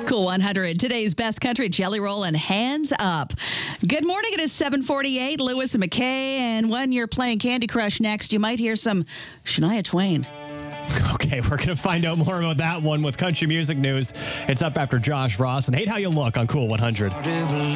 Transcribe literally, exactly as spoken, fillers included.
Cool one hundred. Today's best country, Jelly Roll and Hands Up. Good morning. It is seven forty-eight. Lewis and McKay. And when you're playing Candy Crush next, you might hear some Shania Twain. Okay, we're going to find out more about that one with country music news. It's up after Josh Ross and Hate How You Look on Cool one hundred.